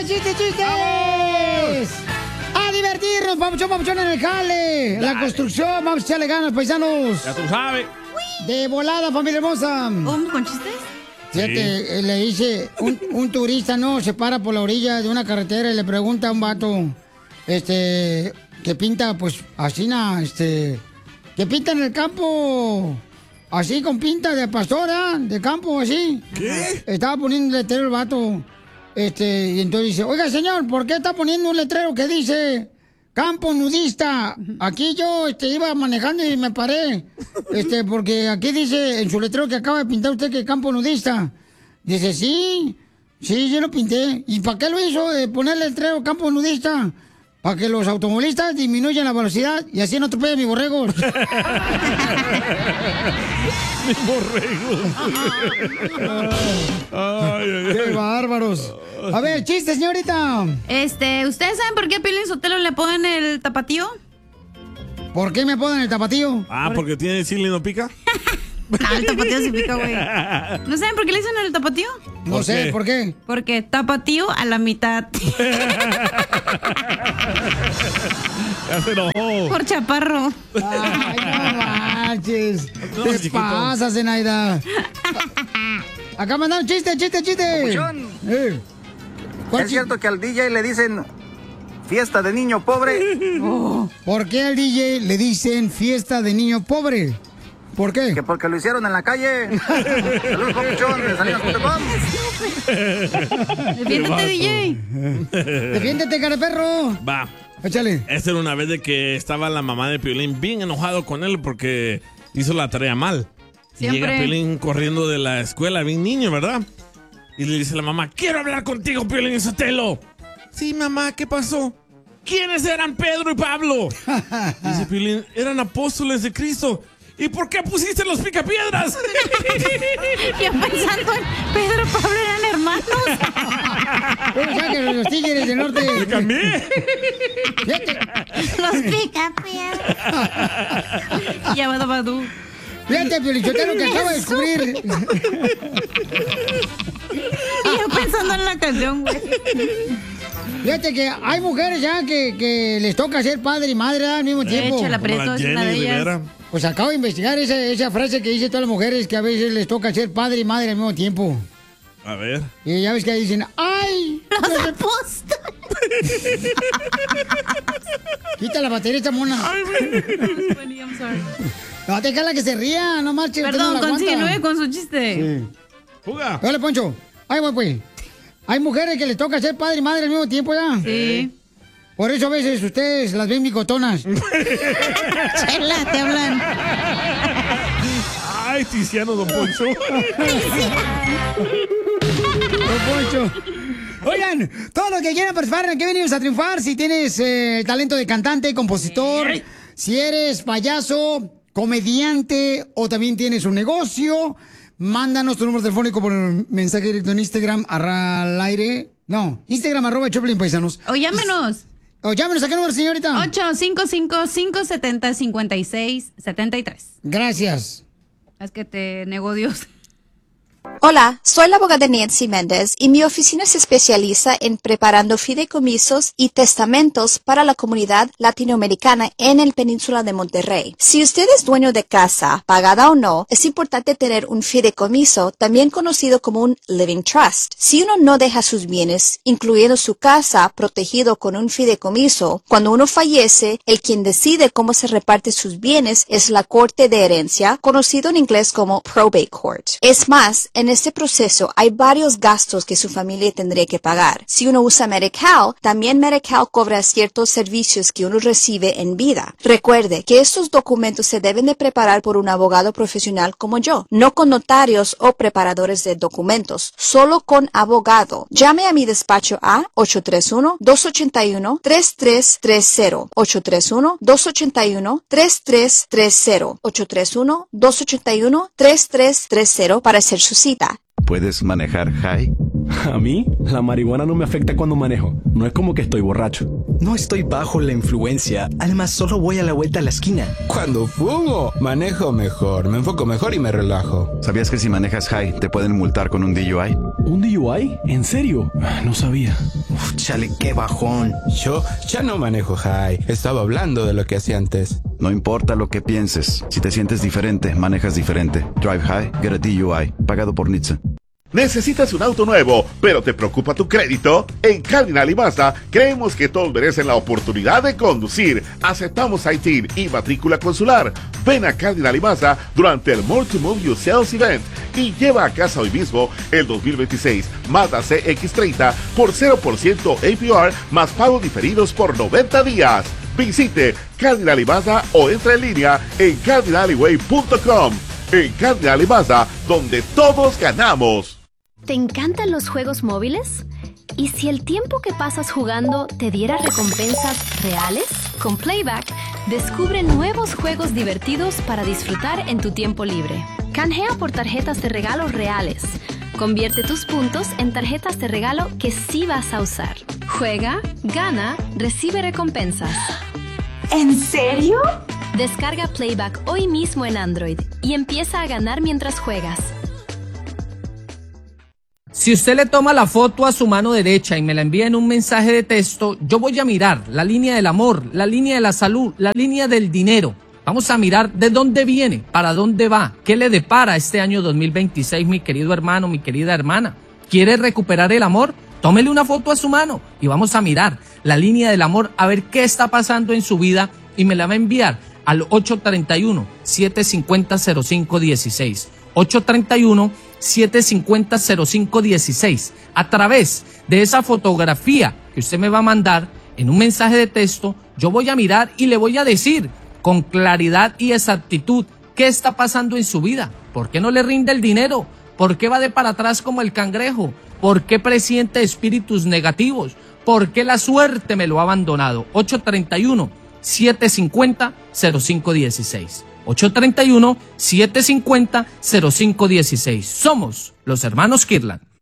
chistes, chistes! ¡A divertirnos, papuchón en el jale! La construcción, vamos a echarle ganas, paisanos. Ya tú sabes. De volada, familia hermosa. ¿Vamos con chistes? Fíjate, le dice, un turista, ¿no? Se para por la orilla de una carretera y le pregunta a un vato, que pinta, pues, así, que pinta en el campo, así, con pinta de pastora, de campo, así. ¿Qué? Estaba poniendo un letrero el vato, y entonces dice, oiga, señor, ¿por qué está poniendo un letrero que dice campo nudista? Aquí yo, iba manejando y me paré, porque aquí dice en su letrero que acaba de pintar usted que campo nudista. Dice, sí, yo lo pinté. ¿Y para qué lo hizo de poner el letrero campo nudista? Para que los automovilistas disminuyan la velocidad y así no atropellen mi borrego. Mi borrego. ¡Qué bárbaros! A ver, chiste, señorita. ¿Ustedes saben por qué a Piolín Sotelo le ponen el tapatío? ¿Por qué me ponen el tapatío? Porque tiene chile y no pica. No, el tapatío sí pica, güey. ¿No saben por qué le dicen el tapatío? No sé, ¿por qué? Porque tapatío a la mitad. Ya se enojó. Por chaparro. Ay, no manches. No, ¿Qué chiquito. pasa, Zenaida? Acá mandaron chiste. Papuchón. ¿Es cierto que al DJ le dicen fiesta de niño pobre? ¿Por qué al DJ le dicen fiesta de niño pobre? ¿Por qué? Que porque lo hicieron en la calle. Saludos, papuchón, de Salinas.com. Defiéndete, DJ. Defiéndete, cara de perro. Va. Échale. Esta era una vez de que estaba la mamá de Piolín bien enojado con él porque hizo la tarea mal. Siempre. Y llega Piolín corriendo de la escuela, bien niño, ¿verdad? Y le dice a la mamá, quiero hablar contigo, Piolín Sotelo. Sí, mamá, ¿qué pasó? ¿Quiénes eran Pedro y Pablo? Dice Piolín, eran apóstoles de Cristo. ¿Y por qué pusiste los picapiedras? Yo pensando en Pedro y Pablo eran hermanos. Pero ya que los tigres del norte. ¡Me cambié! Los picapiedras. Yabadabadú. Fíjate, Piolichotelo, que acabo de descubrir. Y yo pensando en la canción, güey. Fíjate que hay mujeres ya que les toca ser padre y madre al mismo tiempo. Échala, Preto, es una de ellas. Pues acabo de investigar esa frase que dice todas las mujeres que a veces les toca ser padre y madre al mismo tiempo. A ver. Y ya ves que dicen, ¡ay! Los apóstoles. Quita la batería esta mona. Ay, güey. I'm sorry. No, déjala que se ría, no marches. Perdón, no continúe con su chiste. Sí. ¡Juga! Dale, Poncho. Ay, güey, pues. Hay mujeres que les toca ser padre y madre al mismo tiempo, ¿ya? Sí. Por eso a veces ustedes las ven bigotonas. Chela, te hablan. ¡Ay, Tiziano, don Poncho! Don Poncho. Oigan, todos los que quieran participar, ¿en qué venimos a triunfar? Si tienes talento de cantante, compositor, si eres payaso, comediante o también tienes un negocio, mándanos tu número telefónico por mensaje directo en Instagram, al aire. No, Instagram, @Choplin Paisanos. O llámenos. O llámenos, ¿a qué número, señorita? 855-570-5673. Gracias. Es que te negó Dios. Hola, soy la abogada Nancy Méndez y mi oficina se especializa en preparando fideicomisos y testamentos para la comunidad latinoamericana en el península de Monterrey. Si usted es dueño de casa, pagada o no, es importante tener un fideicomiso, también conocido como un living trust. Si uno no deja sus bienes, incluyendo su casa, protegido con un fideicomiso, cuando uno fallece, el quien decide cómo se reparte sus bienes es la Corte de Herencia, conocido en inglés como Probate Court. Es más, en este proceso hay varios gastos que su familia tendría que pagar. Si uno usa Medi-Cal, también Medi-Cal cobra ciertos servicios que uno recibe en vida. Recuerde que estos documentos se deben de preparar por un abogado profesional como yo, no con notarios o preparadores de documentos, solo con abogado. Llame a mi despacho a 831-281-3330, 831-281-3330, 831-281-3330 para hacer su cita. ¿Puedes manejar high? A mí, la marihuana no me afecta cuando manejo. No es como que estoy borracho. No estoy bajo la influencia. Además, solo voy a la vuelta a la esquina. Cuando fumo, manejo mejor, me enfoco mejor y me relajo. ¿Sabías que si manejas high te pueden multar con un DUI? ¿Un DUI? ¿En serio? No sabía. Uf, chale, qué bajón. Yo ya no manejo high. Estaba hablando de lo que hacía antes. No importa lo que pienses. Si te sientes diferente, manejas diferente. Drive High, get a DUI. Pagado por NHTSA. ¿Necesitas un auto nuevo, pero te preocupa tu crédito? En Cardinal y Mazda creemos que todos merecen la oportunidad de conducir. Aceptamos ITIN y matrícula consular. Ven a Cardinal y Mazda durante el More to Move You Sales Event y lleva a casa hoy mismo el 2026 Mazda CX-30 por 0% APR más pagos diferidos por 90 días. Visite Cardinal y Mazda o entra en línea en cardinalyway.com. En Cardinal y Mazda, donde todos ganamos. ¿Te encantan los juegos móviles? ¿Y si el tiempo que pasas jugando te diera recompensas reales? Con Playback, descubre nuevos juegos divertidos para disfrutar en tu tiempo libre. Canjea por tarjetas de regalo reales. Convierte tus puntos en tarjetas de regalo que sí vas a usar. Juega, gana, recibe recompensas. ¿En serio? Descarga Playback hoy mismo en Android y empieza a ganar mientras juegas. Si usted le toma la foto a su mano derecha y me la envía en un mensaje de texto, yo voy a mirar la línea del amor, la línea de la salud, la línea del dinero. Vamos a mirar de dónde viene, para dónde va, qué le depara este año 2026, mi querido hermano, mi querida hermana. ¿Quiere recuperar el amor? Tómele una foto a su mano y vamos a mirar la línea del amor, a ver qué está pasando en su vida y me la va a enviar al 831-750-0516. 831-750-0516. A través de esa fotografía que usted me va a mandar en un mensaje de texto, yo voy a mirar y le voy a decir con claridad y exactitud qué está pasando en su vida. ¿Por qué no le rinde el dinero? ¿Por qué va de para atrás como el cangrejo? ¿Por qué presiente espíritus negativos? ¿Por qué la suerte me lo ha abandonado? 831-750-0516. 831-750-0516. Somos los hermanos Kirtland.